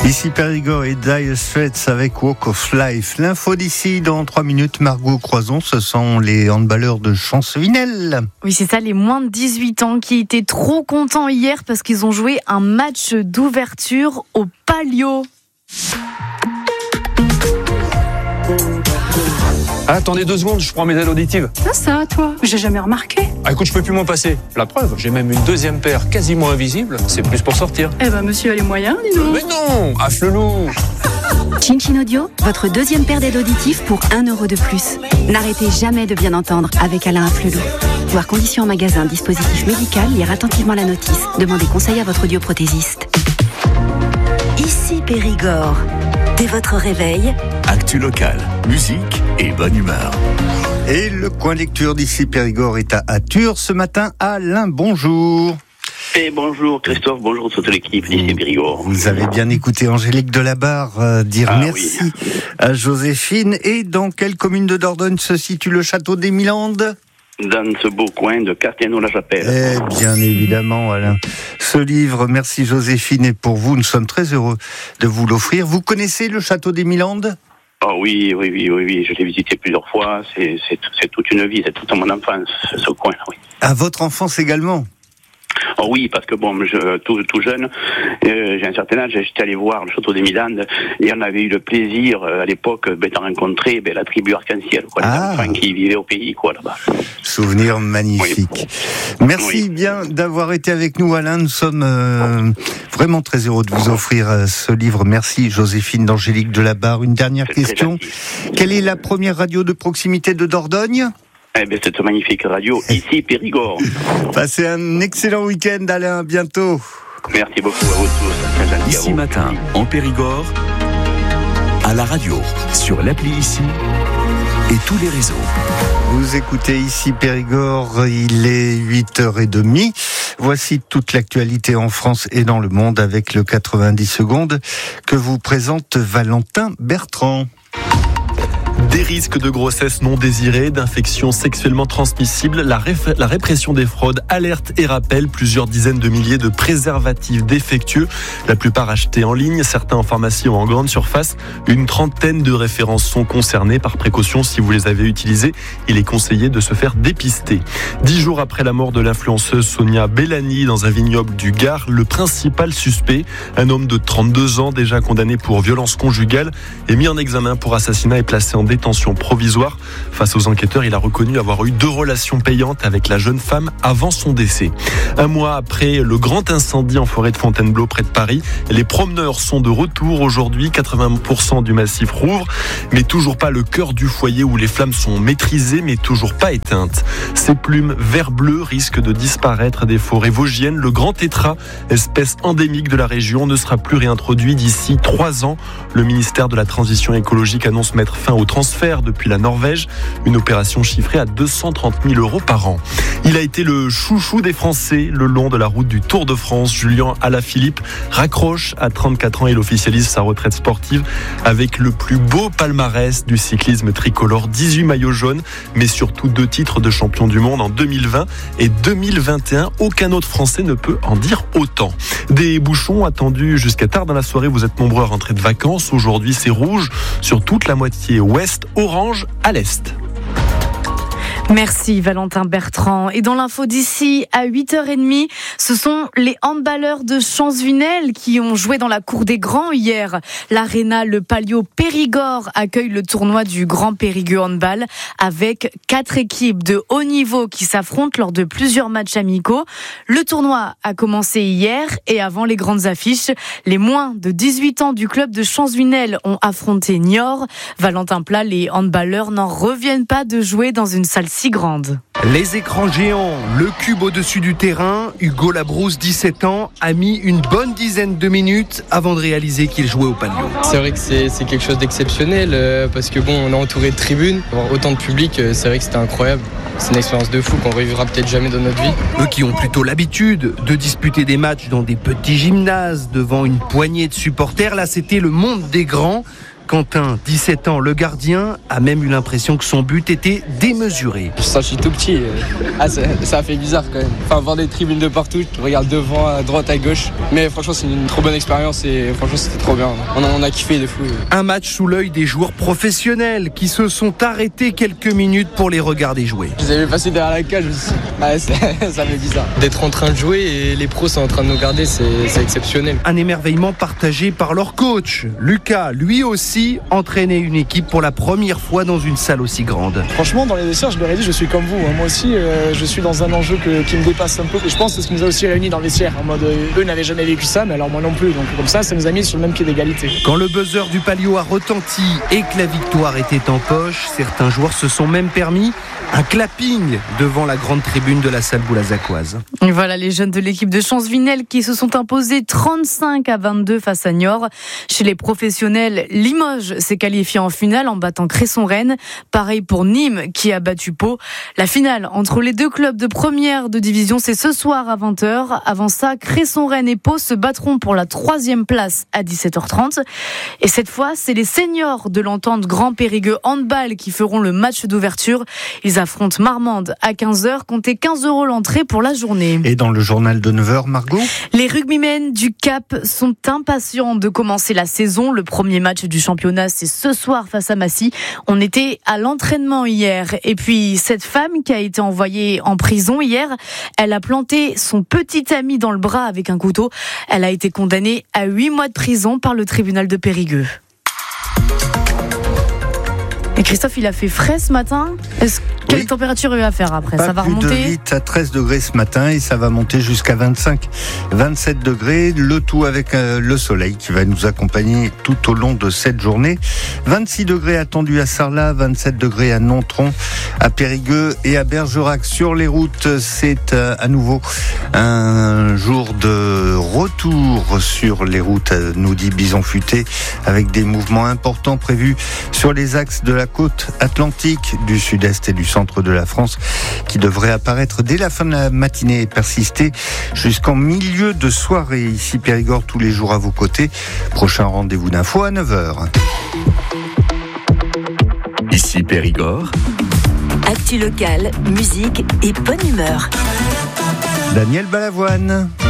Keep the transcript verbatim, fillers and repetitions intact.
Ici Périgord et Dire Straits avec Walk of Life. L'info d'ici dans trois minutes. Margot Croison, ce sont les handballeurs de Champcevinel. Oui, c'est ça, les moins de dix-huit ans qui étaient trop contents hier parce qu'ils ont joué un match d'ouverture au Palio. Ah, attendez deux secondes, je prends mes aides auditives. Ça, ça, toi, j'ai jamais remarqué. Ah, écoute, je peux plus m'en passer. La preuve, j'ai même une deuxième paire quasiment invisible. C'est plus pour sortir. Eh ben, monsieur a les moyens, dis donc. Mais non, afflelou. Chin Chin Audio, votre deuxième paire d'aides auditives pour un euro de plus. N'arrêtez jamais de bien entendre avec Alain Afflelou. Voir conditions en magasin, dispositif médical, lire attentivement la notice. Demandez conseil à votre audioprothésiste. Ici Périgord. Dès votre réveil, actu locale, musique et bonne humeur. Et le coin lecture d'ici Périgord est à Athur ce matin. Alain, bonjour. Et bonjour Christophe, bonjour toute l'équipe d'ici Périgord. Vous avez bien écouté Angélique Delabarre euh, dire ah, merci oui. à Joséphine. Et dans quelle commune de Dordogne se situe le château des Milandes ? Dans ce beau coin de Cartiano-la-Chapelle. Eh bien évidemment, Alain. Ce livre, merci Joséphine, est pour vous. Nous sommes très heureux de vous l'offrir. Vous connaissez le château des Milandes ? Oh oui, oui, oui, oui, oui. Je l'ai visité plusieurs fois. C'est, c'est, c'est toute une vie, c'est toute mon enfance, ce coin, oui. À votre enfance également ? Oh oui, parce que bon, je, tout, tout jeune, euh, j'ai un certain âge, j'étais allé voir le château des Milandes et on avait eu le plaisir euh, à l'époque ben, de rencontrer ben, la tribu arc-en-ciel, quoi, ah. les enfants qui vivaient au pays, quoi, là-bas. Souvenir magnifique. Oui. Merci oui. bien d'avoir été avec nous, Alain. Nous sommes euh, vraiment très heureux de vous offrir euh, ce livre. Merci, Joséphine d'Angélique Delabarre. Une dernière C'est question. Quelle est la première radio de proximité de Dordogne ? Eh bien, cette magnifique radio, ici Périgord. Passez un excellent week-end, Alain. À bientôt. Merci beaucoup à vous tous. Très ici matin, en Périgord, à la radio, sur l'appli Ici et tous les réseaux. Vous écoutez Ici Périgord, il est huit heures trente. Voici toute l'actualité en France et dans le monde avec le quatre-vingt-dix secondes que vous présente Valentin Bertrand. Des risques de grossesse non désirée, d'infections sexuellement transmissibles, la, réf- la répression des fraudes alerte et rappelle plusieurs dizaines de milliers de préservatifs défectueux, la plupart achetés en ligne, certains en pharmacie ou en grande surface. Une trentaine de références sont concernées. Par précaution, si vous les avez utilisées, il est conseillé de se faire dépister. Dix jours après la mort de l'influenceuse Sonia Bellani dans un vignoble du Gard, le principal suspect, un homme de trente-deux ans déjà condamné pour violence conjugale, est mis en examen pour assassinat et placé en détention provisoire. Face aux enquêteurs, il a reconnu avoir eu deux relations payantes avec la jeune femme avant son décès. Un mois après le grand incendie en forêt de Fontainebleau près de Paris, les promeneurs sont de retour aujourd'hui. quatre-vingts pour cent du massif rouvre, mais toujours pas le cœur du foyer où les flammes sont maîtrisées, mais toujours pas éteintes. Ces plumes vert-bleu risquent de disparaître des forêts vosgiennes. Le grand tétras, espèce endémique de la région, ne sera plus réintroduit d'ici trois ans. Le ministère de la Transition écologique annonce mettre fin au transfert depuis la Norvège, une opération chiffrée à deux cent trente mille euros par an. Il a été le chouchou des Français le long de la route du Tour de France. Julien Alaphilippe raccroche à trente-quatre ans. Il officialise sa retraite sportive avec le plus beau palmarès du cyclisme tricolore. dix-huit maillots jaunes, mais surtout deux titres de champion du monde en deux mille vingt et deux mille vingt et un. Aucun autre Français ne peut en dire autant. Des bouchons attendus jusqu'à tard dans la soirée. Vous êtes nombreux à rentrer de vacances. Aujourd'hui, c'est rouge sur toute la moitié ouest, orange à l'est. Merci Valentin Bertrand. Et dans l'info d'ici à huit heures trente, ce sont les handballeurs de Champcevinel qui ont joué dans la cour des Grands hier. L'aréna, le Palio Périgord accueille le tournoi du Grand Périgueux Handball avec quatre équipes de haut niveau qui s'affrontent lors de plusieurs matchs amicaux. Le tournoi a commencé hier et avant les grandes affiches, les moins de dix-huit ans du club de Champcevinel ont affronté Niort. Valentin Plat, les handballeurs n'en reviennent pas de jouer dans une salle si grande. Les écrans géants, le cube au-dessus du terrain. Hugo Labrousse, dix-sept ans, a mis une bonne dizaine de minutes avant de réaliser qu'il jouait au Palio. C'est vrai que c'est, c'est quelque chose d'exceptionnel euh, parce que bon, on est entouré de tribunes. Avoir autant de public, euh, c'est vrai que c'était incroyable. C'est une expérience de fou qu'on revivra peut-être jamais dans notre vie. Eux qui ont plutôt l'habitude de disputer des matchs dans des petits gymnases devant une poignée de supporters, là c'était le monde des grands. Quentin, dix-sept ans, le gardien, a même eu l'impression que son but était démesuré. Ça, je suis tout petit. Ah, ça, ça a fait bizarre quand même. Enfin, voir des tribunes de partout, tu regardes devant, à droite, à gauche. Mais franchement, c'est une trop bonne expérience et franchement, c'était trop bien. On a, on a kiffé de fou. Un match sous l'œil des joueurs professionnels qui se sont arrêtés quelques minutes pour les regarder jouer. Je les avais passés derrière la cage aussi. Ah, ça fait bizarre. D'être en train de jouer et les pros sont en train de nous garder, c'est, c'est exceptionnel. Un émerveillement partagé par leur coach. Lucas, lui aussi, entraînait une équipe pour la première fois dans une salle aussi grande. Franchement, dans les vestiaires, je leur ai dit, je suis comme vous. Moi aussi, euh, je suis dans un enjeu que, qui me dépasse un peu. Et je pense que c'est ce qui nous a aussi réunis dans le vestiaire. En mode, eux n'avaient jamais vécu ça, mais alors moi non plus. Donc comme ça, ça nous a mis sur le même pied d'égalité. Quand le buzzer du Palio a retenti et que la victoire était en poche, certains joueurs se sont même permis un clapping devant la grande tribune de la salle boulazacoise. Voilà les jeunes de l'équipe de Champs-Vinel qui se sont imposés trente-cinq à vingt-deux face à Niort. Chez les professionnels, Limoges s'est qualifié en finale en battant Cresson-Rennes. Pareil pour Nîmes qui a battu Pau. La finale entre les deux clubs de première de division, c'est ce soir à vingt heures. Avant ça, Cresson-Rennes et Pau se battront pour la troisième place à dix-sept heures trente. Et cette fois, c'est les seniors de l'entente Grand Périgueux Handball qui feront le match d'ouverture. Ils affrontent Marmande à quinze heures. Comptez quinze euros l'entrée pour la journée. Et dans le journal de neuf heures, Margot ? Les rugbymen du Cap sont impatients de commencer la saison. Le premier match du championnat, c'est ce soir face à Massy. On était à l'entraînement hier. Et puis, cette femme qui a été envoyée en prison hier, elle a planté son petit ami dans le bras avec un couteau. Elle a été condamnée à huit mois de prison par le tribunal de Périgueux. Et Christophe, il a fait frais ce matin. Est-ce, quelle oui. température il va faire après ? Pas Ça va plus remonter de huit à treize degrés ce matin et ça va monter jusqu'à vingt-cinq, vingt-sept degrés. Le tout avec euh, le soleil qui va nous accompagner tout au long de cette journée. vingt-six degrés attendus à Sarlat, vingt-sept degrés à Nontron, à Périgueux et à Bergerac. Sur les routes, c'est euh, à nouveau un jour de retour sur les routes, nous dit Bison Futé, avec des mouvements importants prévus sur les axes de la côte atlantique, du sud-est et du centre de la France, qui devrait apparaître dès la fin de la matinée et persister jusqu'en milieu de soirée. Ici Périgord, tous les jours à vos côtés. Prochain rendez-vous d'info à neuf heures. Ici Périgord. Actu locale, musique et bonne humeur. Daniel Balavoine.